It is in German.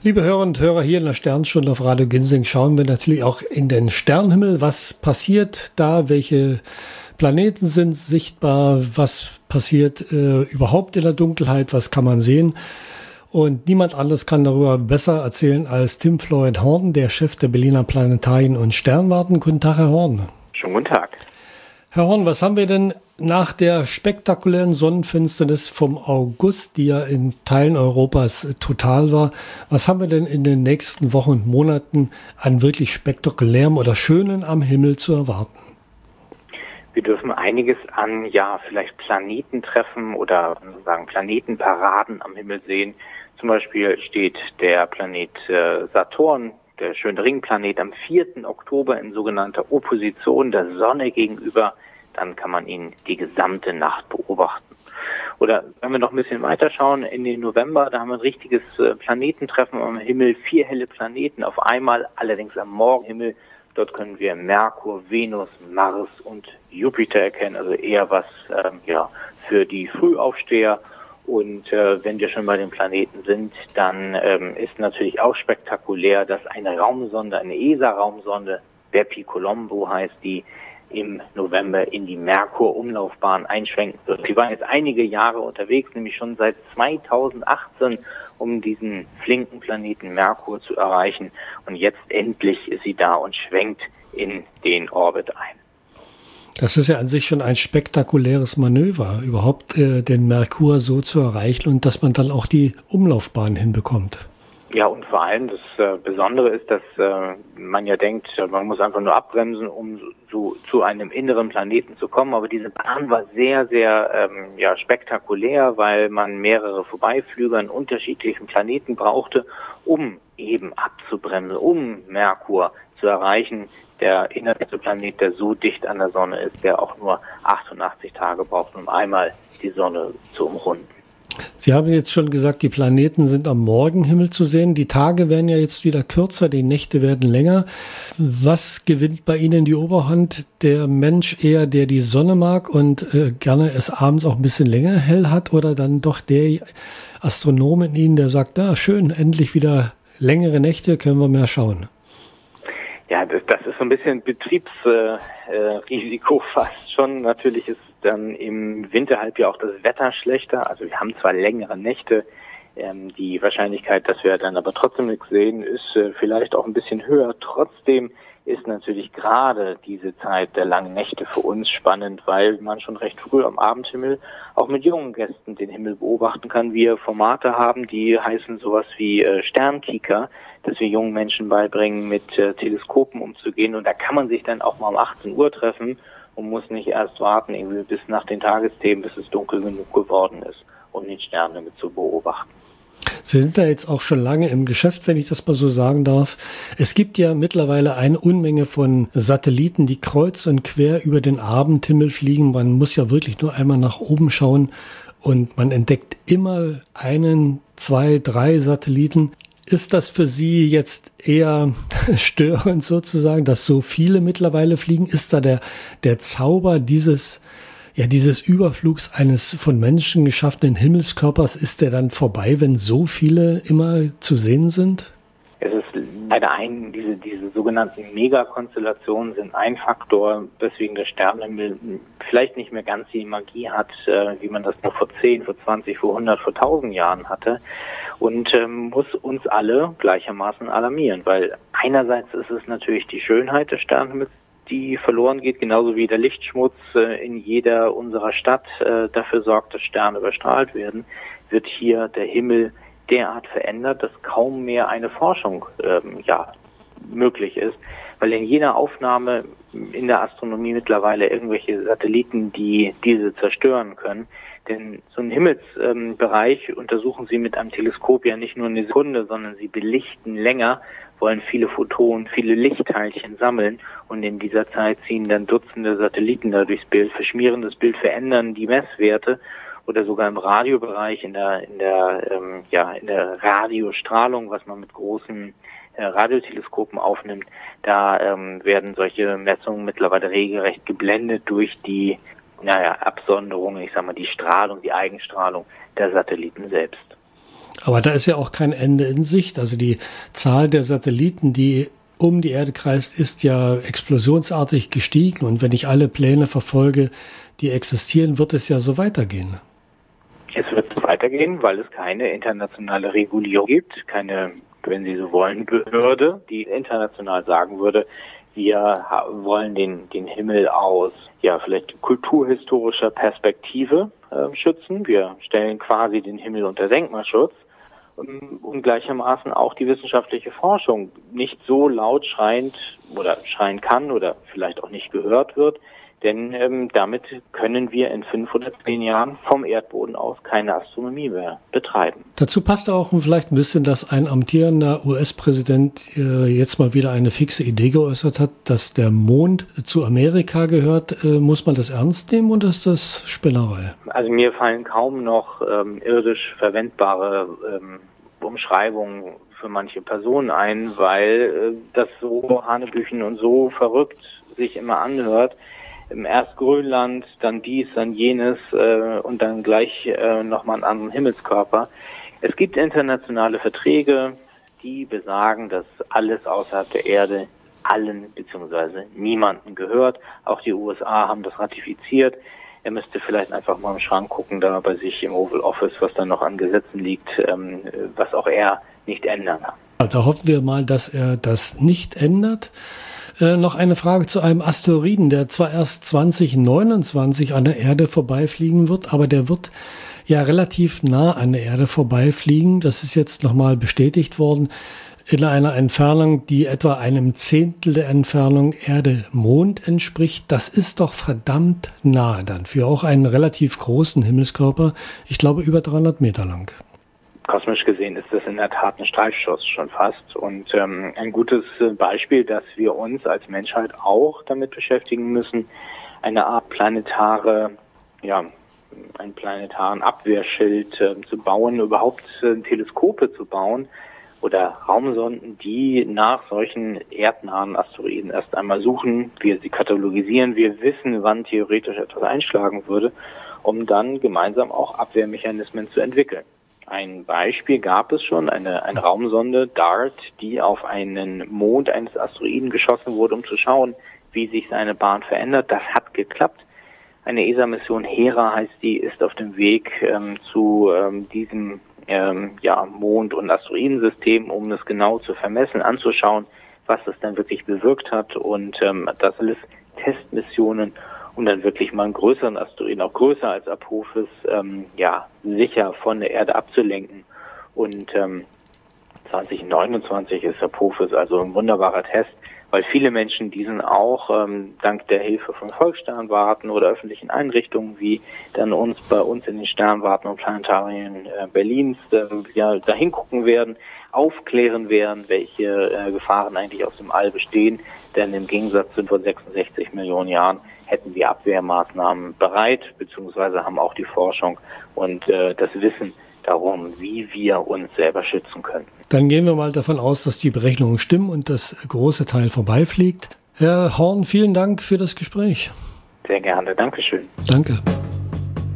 Liebe Hörer und Hörer, hier in der Sternstunde auf Radio Ginseng schauen wir natürlich auch in den Sternenhimmel. Was passiert da? Welche Planeten sind sichtbar? Was passiert überhaupt in der Dunkelheit? Was kann man sehen? Und niemand anderes kann darüber besser erzählen als Tim Floyd Horn, der Chef der Berliner Planetarien und Sternwarten. Guten Tag, Herr Horn. Schönen guten Tag. Herr Horn, was haben wir denn nach der spektakulären Sonnenfinsternis vom August, die ja in Teilen Europas total war, was haben wir denn in den nächsten Wochen und Monaten an wirklich spektakulärem oder Schönen am Himmel zu erwarten? Wir dürfen einiges an, vielleicht Planetentreffen oder sagen Planetenparaden am Himmel sehen. Zum Beispiel steht der Planet Saturn, der schöne Ringplanet, am 4. Oktober in sogenannter Opposition der Sonne gegenüber. Dann kann man ihn die gesamte Nacht beobachten. Oder wenn wir noch ein bisschen weiter schauen, in den November, da haben wir ein richtiges Planetentreffen am Himmel, 4 helle Planeten auf einmal, allerdings am Morgenhimmel. Dort können wir Merkur, Venus, Mars und Jupiter erkennen, also eher was für die Frühaufsteher. Und wenn wir schon bei den Planeten sind, dann ist natürlich auch spektakulär, dass eine Raumsonde, eine ESA-Raumsonde, Bepi-Colombo heißt die, im November in die Merkur-Umlaufbahn einschwenken wird. Sie waren jetzt einige Jahre unterwegs, nämlich schon seit 2018, um diesen flinken Planeten Merkur zu erreichen. Und jetzt endlich ist sie da und schwenkt in den Orbit ein. Das ist ja an sich schon ein spektakuläres Manöver, überhaupt den Merkur so zu erreichen und dass man dann auch die Umlaufbahn hinbekommt. Ja, und vor allem das Besondere ist, dass man ja denkt, man muss einfach nur abbremsen, um zu einem inneren Planeten zu kommen. Aber diese Bahn war sehr, sehr spektakulär, weil man mehrere Vorbeiflüge an unterschiedlichen Planeten brauchte, um eben abzubremsen, um Merkur zu erreichen. Der innerste Planet, der so dicht an der Sonne ist, der auch nur 88 Tage braucht, um einmal die Sonne zu umrunden. Sie haben jetzt schon gesagt, die Planeten sind am Morgenhimmel zu sehen. Die Tage werden ja jetzt wieder kürzer, die Nächte werden länger. Was gewinnt bei Ihnen die Oberhand? Der Mensch eher, der die Sonne mag und gerne es abends auch ein bisschen länger hell hat, oder dann doch der Astronom in Ihnen, der sagt, schön, endlich wieder längere Nächte, können wir mehr schauen? Ja, das ist so ein bisschen Betriebsrisiko fast schon. Natürlich ist dann im Winterhalbjahr auch das Wetter schlechter. Also wir haben zwar längere Nächte, die Wahrscheinlichkeit, dass wir dann aber trotzdem nichts sehen, ist vielleicht auch ein bisschen höher. Trotzdem ist natürlich gerade diese Zeit der langen Nächte für uns spannend, weil man schon recht früh am Abendhimmel auch mit jungen Gästen den Himmel beobachten kann. Wir Formate haben, die heißen sowas wie Sternkieker, dass wir jungen Menschen beibringen, mit Teleskopen umzugehen. Und da kann man sich dann auch mal um 18 Uhr treffen und muss nicht erst warten, irgendwie bis nach den Tagesthemen, bis es dunkel genug geworden ist, um den Stern damit zu beobachten. Sie sind da jetzt auch schon lange im Geschäft, wenn ich das mal so sagen darf. Es gibt ja mittlerweile eine Unmenge von Satelliten, die kreuz und quer über den Abendhimmel fliegen. Man muss ja wirklich nur einmal nach oben schauen und man entdeckt immer 1, 2, 3 Satelliten. Ist das für Sie jetzt eher störend sozusagen, dass so viele mittlerweile fliegen? Ist da der Zauber dieses Überflugs eines von Menschen geschaffenen Himmelskörpers, ist der dann vorbei, wenn so viele immer zu sehen sind? Es ist leider diese sogenannten Megakonstellationen sind ein Faktor, weswegen der Sternenhimmel vielleicht nicht mehr ganz die Magie hat, wie man das noch vor 10, vor 20, vor 100, vor 1000 Jahren hatte. Und muss uns alle gleichermaßen alarmieren, weil einerseits ist es natürlich die Schönheit des Sternenhimmels, die verloren geht, genauso wie der Lichtschmutz in jeder unserer Stadt dafür sorgt, dass Sterne überstrahlt werden, wird hier der Himmel derart verändert, dass kaum mehr eine Forschung möglich ist, weil in jeder Aufnahme in der Astronomie mittlerweile irgendwelche Satelliten, die diese zerstören können. Denn so einen Himmelsbereich untersuchen sie mit einem Teleskop ja nicht nur eine Sekunde, sondern sie belichten länger, wollen viele Photonen, viele Lichtteilchen sammeln und in dieser Zeit ziehen dann Dutzende Satelliten da durchs Bild, verschmieren das Bild, verändern die Messwerte oder sogar im Radiobereich, in der Radiostrahlung, was man mit großen Radioteleskopen aufnimmt, da werden solche Messungen mittlerweile regelrecht geblendet durch die Absonderung, ich sag mal die Strahlung, die Eigenstrahlung der Satelliten selbst. Aber da ist ja auch kein Ende in Sicht. Also die Zahl der Satelliten, die um die Erde kreist, ist ja explosionsartig gestiegen. Und wenn ich alle Pläne verfolge, die existieren, wird es ja so weitergehen. Es wird so weitergehen, weil es keine internationale Regulierung gibt, keine, wenn Sie so wollen, Behörde, die international sagen würde, wir wollen den Himmel aus, ja, vielleicht kulturhistorischer Perspektive schützen. Wir stellen quasi den Himmel unter Denkmalschutz und gleichermaßen auch die wissenschaftliche Forschung nicht so laut schreiend oder schreien kann oder vielleicht auch nicht gehört wird. Denn damit können wir in 5 oder 10 Jahren vom Erdboden aus keine Astronomie mehr betreiben. Dazu passt auch vielleicht ein bisschen, dass ein amtierender US-Präsident jetzt mal wieder eine fixe Idee geäußert hat, dass der Mond zu Amerika gehört. Muss man das ernst nehmen oder ist das Spinnerei? Also mir fallen kaum noch irdisch verwendbare Umschreibungen für manche Personen ein, weil das so hanebüchen und so verrückt sich immer anhört. Erst Grönland, dann dies, dann jenes und dann gleich nochmal einen anderen Himmelskörper. Es gibt internationale Verträge, die besagen, dass alles außerhalb der Erde allen bzw. niemanden gehört. Auch die USA haben das ratifiziert. Er müsste vielleicht einfach mal im Schrank gucken, da bei sich im Oval Office, was da noch an Gesetzen liegt, was auch er nicht ändern kann. Da hoffen wir mal, dass er das nicht ändert. Noch eine Frage zu einem Asteroiden, der zwar erst 2029 an der Erde vorbeifliegen wird, aber der wird ja relativ nah an der Erde vorbeifliegen. Das ist jetzt nochmal bestätigt worden in einer Entfernung, die etwa einem Zehntel der Entfernung Erde-Mond entspricht. Das ist doch verdammt nah dann für auch einen relativ großen Himmelskörper. Ich glaube über 300 Meter lang. Kosmisch gesehen ist das in der Tat ein Streifschuss schon fast und ein gutes Beispiel, dass wir uns als Menschheit auch damit beschäftigen müssen, eine Art einen planetaren Abwehrschild zu bauen, überhaupt Teleskope zu bauen oder Raumsonden, die nach solchen erdnahen Asteroiden erst einmal suchen, wir sie katalogisieren, wir wissen, wann theoretisch etwas einschlagen würde, um dann gemeinsam auch Abwehrmechanismen zu entwickeln. Ein Beispiel gab es schon, eine Raumsonde DART, die auf einen Mond eines Asteroiden geschossen wurde, um zu schauen, wie sich seine Bahn verändert. Das hat geklappt. Eine ESA-Mission Hera heißt die, ist auf dem Weg zu diesem Mond- und Asteroidensystem, um es genau zu vermessen, anzuschauen, was es dann wirklich bewirkt hat. Und das alles Testmissionen, um dann wirklich mal einen größeren Asteroiden, auch größer als Apophis, sicher von der Erde abzulenken. Und 2029 ist Apophis also ein wunderbarer Test, weil viele Menschen diesen auch dank der Hilfe von Volkssternwarten oder öffentlichen Einrichtungen wie dann bei uns in den Sternwarten und Planetarien Berlins dahin gucken werden, aufklären werden, welche Gefahren eigentlich aus dem All bestehen. Denn im Gegensatz zu vor 66 Millionen Jahren hätten wir Abwehrmaßnahmen bereit, beziehungsweise haben auch die Forschung und das Wissen darum, wie wir uns selber schützen könnten. Dann gehen wir mal davon aus, dass die Berechnungen stimmen und das große Teil vorbeifliegt. Herr Horn, vielen Dank für das Gespräch. Sehr gerne, Dankeschön. Danke.